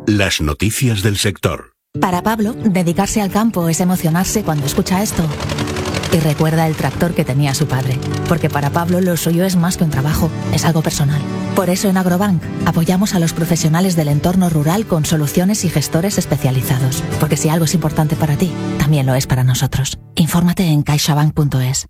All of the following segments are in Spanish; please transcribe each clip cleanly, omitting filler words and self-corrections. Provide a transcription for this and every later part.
Las noticias del sector. Para Pablo, dedicarse al campo es emocionarse cuando escucha esto. Y recuerda el tractor que tenía su padre. Porque para Pablo lo suyo es más que un trabajo, es algo personal. Por eso en Agrobank apoyamos a los profesionales del entorno rural con soluciones y gestores especializados. Porque si algo es importante para ti, también lo es para nosotros. Infórmate en caixabank.es.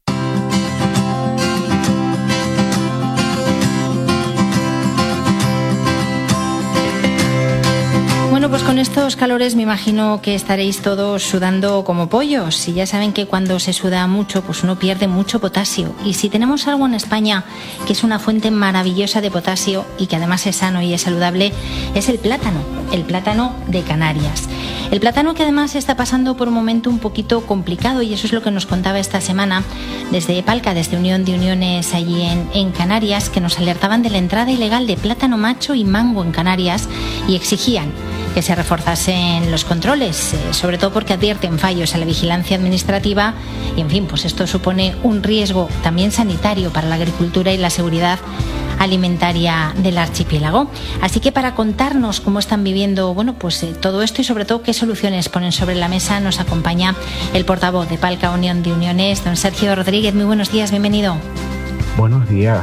Bueno, pues con estos calores me imagino que estaréis todos sudando como pollos. Y ya saben que cuando se suda mucho, pues uno pierde mucho potasio. Y si tenemos algo en España que es una fuente maravillosa de potasio y que además es sano y es saludable, es el plátano de Canarias. El plátano que además está pasando por un momento un poquito complicado, y eso es lo que nos contaba esta semana desde Palca, desde Unión de Uniones allí en Canarias, que nos alertaban de la entrada ilegal de plátano macho y mango en Canarias y exigían que se reforzasen los controles, sobre todo porque advierten fallos a la vigilancia administrativa y, en fin, pues esto supone un riesgo también sanitario para la agricultura y la seguridad alimentaria del archipiélago. Así que para contarnos cómo están viviendo todo esto y sobre todo qué soluciones ponen sobre la mesa, nos acompaña el portavoz de Palca Unión de Uniones, don Sergio Rodríguez. Muy buenos días, bienvenido. Buenos días.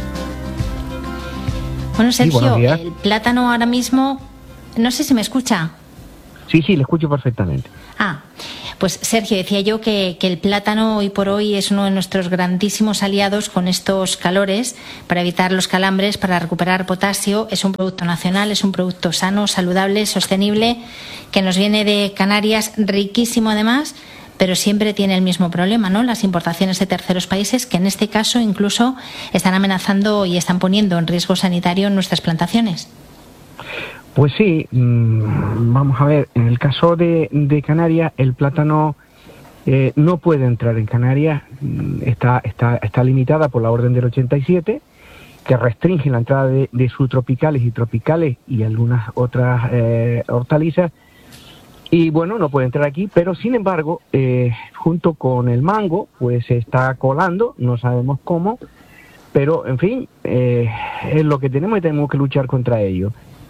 Bueno, Sergio, sí, buenos días. El plátano ahora mismo, no sé si me escucha. Sí, le escucho perfectamente. Pues Sergio, decía yo que el plátano hoy por hoy es uno de nuestros grandísimos aliados con estos calores para evitar los calambres, para recuperar potasio. Es un producto nacional, es un producto sano, saludable, sostenible, que nos viene de Canarias, riquísimo además, pero siempre tiene el mismo problema, ¿no? Las importaciones de terceros países, que en este caso incluso están amenazando y están poniendo en riesgo sanitario nuestras plantaciones. Pues sí, vamos a ver, en el caso de Canarias, el plátano no puede entrar en Canarias, está limitada por la orden del 87, que restringe la entrada de subtropicales y tropicales y algunas otras hortalizas, y bueno, no puede entrar aquí, pero sin embargo, junto con el mango, pues se está colando, no sabemos cómo, pero en fin, es lo que tenemos y tenemos que luchar contra ello.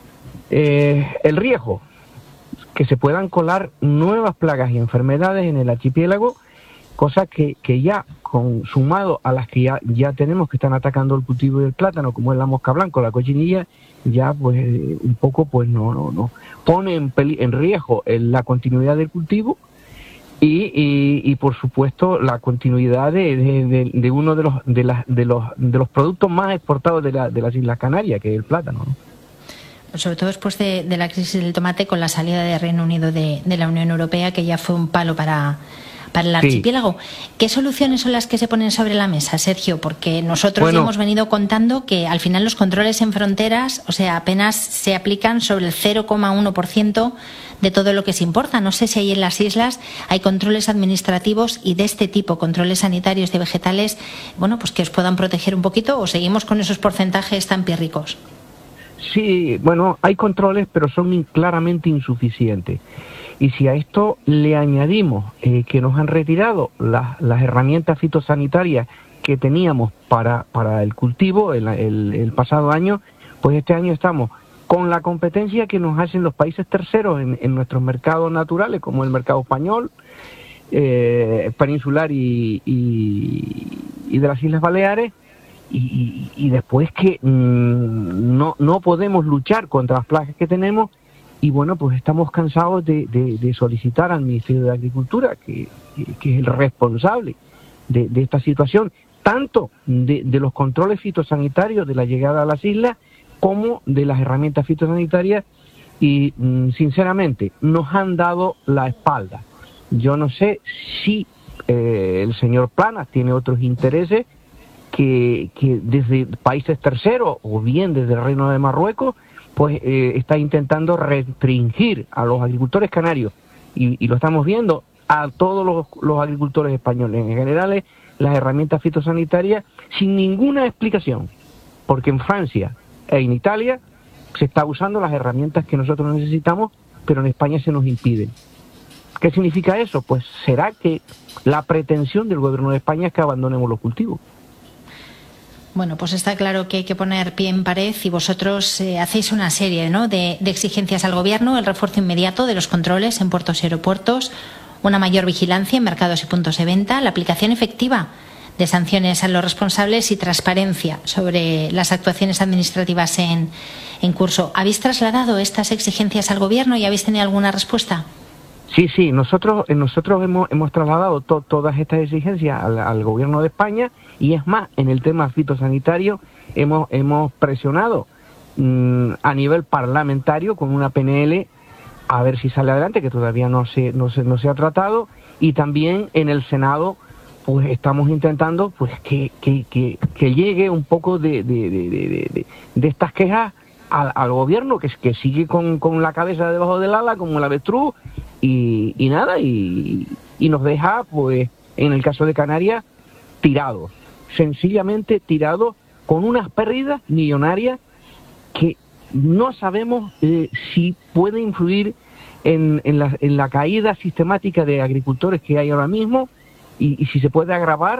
El riesgo, que se puedan colar nuevas plagas y enfermedades en el archipiélago, cosa que ya, sumado a las que ya tenemos que están atacando el cultivo del plátano, como es la mosca blanca o la cochinilla, ya pues un poco pues no pone en riesgo la continuidad del cultivo y por supuesto la continuidad de uno de los productos más exportados de las Islas Canarias, que es el plátano, ¿no? Sobre todo después de la crisis del tomate, con la salida de Reino Unido de la Unión Europea, que ya fue un palo para el archipiélago. ¿Qué soluciones son las que se ponen sobre la mesa, Sergio? Porque nosotros ya hemos venido contando que al final los controles en fronteras, apenas se aplican sobre el 0,1% de todo lo que se importa. No sé si ahí en las islas hay controles administrativos y de este tipo, controles sanitarios de vegetales, pues que os puedan proteger un poquito, o seguimos con esos porcentajes tan pírricos. Sí, hay controles, pero son claramente insuficientes. Y si a esto le añadimos que nos han retirado las herramientas fitosanitarias que teníamos para el cultivo el pasado año, pues este año estamos con la competencia que nos hacen los países terceros en nuestros mercados naturales, como el mercado español, peninsular y de las Islas Baleares. Y después que no podemos luchar contra las plagas que tenemos, y pues estamos cansados de solicitar al Ministerio de Agricultura, que es el responsable de esta situación, tanto de los controles fitosanitarios de la llegada a las islas como de las herramientas fitosanitarias, y sinceramente nos han dado la espalda. Yo no sé si el señor Planas tiene otros intereses que desde países terceros o bien desde el Reino de Marruecos, pues está intentando restringir a los agricultores canarios, y lo estamos viendo a todos los agricultores españoles en general, las herramientas fitosanitarias sin ninguna explicación, porque en Francia e en Italia se está usando las herramientas que nosotros necesitamos, pero en España se nos impiden. ¿Qué significa eso? Pues será que la pretensión del gobierno de España es que abandonemos los cultivos. Bueno, pues está claro que hay que poner pie en pared y vosotros hacéis una serie, ¿no?, de exigencias al Gobierno: el refuerzo inmediato de los controles en puertos y aeropuertos, una mayor vigilancia en mercados y puntos de venta, la aplicación efectiva de sanciones a los responsables y transparencia sobre las actuaciones administrativas en curso. ¿Habéis trasladado estas exigencias al Gobierno y habéis tenido alguna respuesta? Sí, nosotros hemos trasladado todas estas exigencias al Gobierno de España, y es más, en el tema fitosanitario hemos presionado a nivel parlamentario con una PNL a ver si sale adelante, que todavía no se ha tratado, y también en el Senado pues estamos intentando pues que llegue un poco de estas quejas al Gobierno, que sigue con la cabeza debajo del ala como el avestruz, y nada, y nos deja, pues en el caso de Canarias, tirados, sencillamente tirados, con unas pérdidas millonarias que no sabemos si puede influir en la caída sistemática de agricultores que hay ahora mismo, y si se puede agravar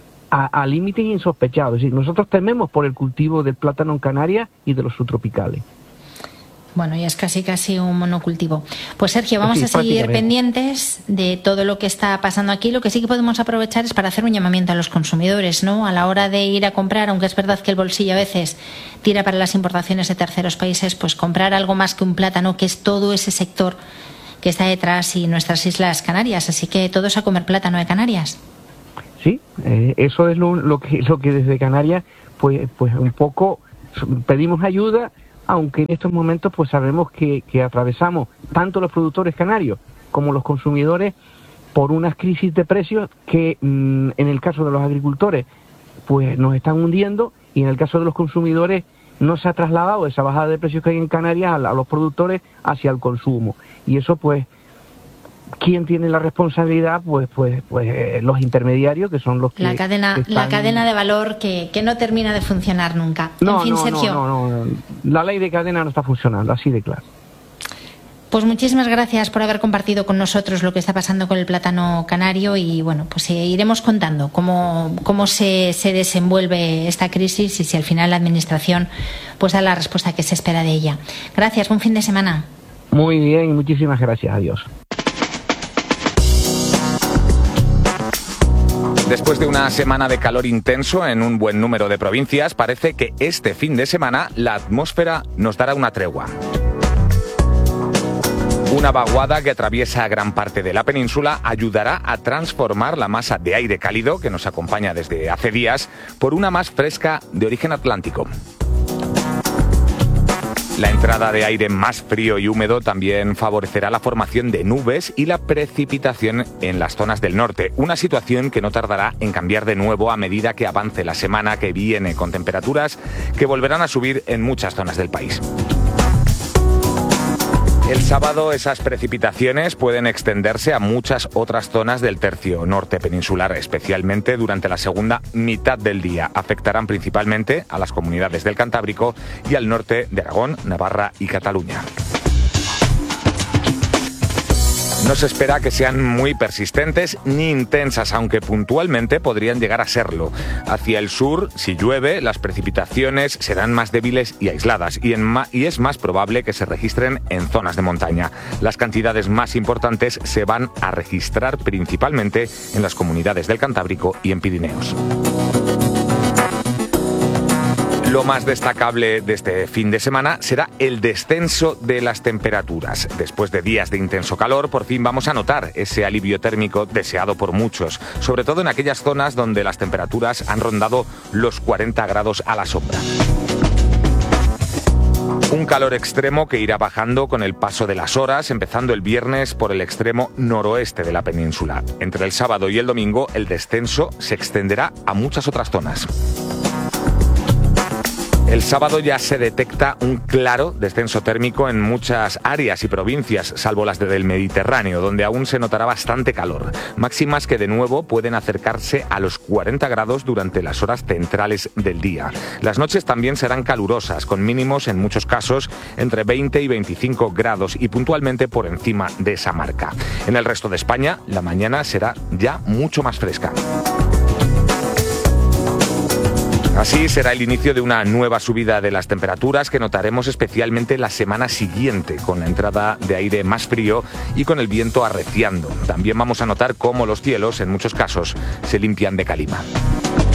a límites insospechados. Es decir, nosotros tememos por el cultivo del plátano en Canarias y de los subtropicales. Bueno, ya es casi un monocultivo. Pues Sergio, vamos a seguir pendientes de todo lo que está pasando aquí. Lo que sí que podemos aprovechar es para hacer un llamamiento a los consumidores, ¿no? A la hora de ir a comprar, aunque es verdad que el bolsillo a veces tira para las importaciones de terceros países, pues comprar algo más que un plátano, que es todo ese sector que está detrás, y nuestras Islas Canarias. Así que todos a comer plátano de Canarias. Sí, eso es lo que desde Canarias pues un poco pedimos ayuda, aunque en estos momentos pues sabemos que atravesamos tanto los productores canarios como los consumidores por unas crisis de precios que en el caso de los agricultores pues nos están hundiendo, y en el caso de los consumidores no se ha trasladado esa bajada de precios que hay en Canarias a los productores hacia el consumo. Y eso pues, ¿quién tiene la responsabilidad? Pues los intermediarios, que son los que... La cadena de valor que no termina de funcionar nunca. Sergio. No. La ley de cadena no está funcionando, así de claro. Pues muchísimas gracias por haber compartido con nosotros lo que está pasando con el plátano canario, y bueno, pues iremos contando cómo se desenvuelve esta crisis y si al final la Administración pues da la respuesta que se espera de ella. Gracias, buen fin de semana. Muy bien, muchísimas gracias, adiós. Después de una semana de calor intenso en un buen número de provincias, parece que este fin de semana la atmósfera nos dará una tregua. Una vaguada que atraviesa gran parte de la península ayudará a transformar la masa de aire cálido que nos acompaña desde hace días por una más fresca de origen atlántico. La entrada de aire más frío y húmedo también favorecerá la formación de nubes y la precipitación en las zonas del norte, una situación que no tardará en cambiar de nuevo a medida que avance la semana que viene, con temperaturas que volverán a subir en muchas zonas del país. El sábado esas precipitaciones pueden extenderse a muchas otras zonas del tercio norte peninsular, especialmente durante la segunda mitad del día. Afectarán principalmente a las comunidades del Cantábrico y al norte de Aragón, Navarra y Cataluña. No se espera que sean muy persistentes ni intensas, aunque puntualmente podrían llegar a serlo. Hacia el sur, si llueve, las precipitaciones serán más débiles y aisladas, y es más probable que se registren en zonas de montaña. Las cantidades más importantes se van a registrar principalmente en las comunidades del Cantábrico y en Pirineos. Lo más destacable de este fin de semana será el descenso de las temperaturas. Después de días de intenso calor, por fin vamos a notar ese alivio térmico deseado por muchos, sobre todo en aquellas zonas donde las temperaturas han rondado los 40 grados a la sombra. Un calor extremo que irá bajando con el paso de las horas, empezando el viernes por el extremo noroeste de la península. Entre el sábado y el domingo, el descenso se extenderá a muchas otras zonas. El sábado ya se detecta un claro descenso térmico en muchas áreas y provincias, salvo las del Mediterráneo, donde aún se notará bastante calor. Máximas que de nuevo pueden acercarse a los 40 grados durante las horas centrales del día. Las noches también serán calurosas, con mínimos en muchos casos entre 20 y 25 grados y puntualmente por encima de esa marca. En el resto de España, la mañana será ya mucho más fresca. Así será el inicio de una nueva subida de las temperaturas que notaremos especialmente la semana siguiente, con la entrada de aire más frío y con el viento arreciando. También vamos a notar cómo los cielos, en muchos casos, se limpian de calima.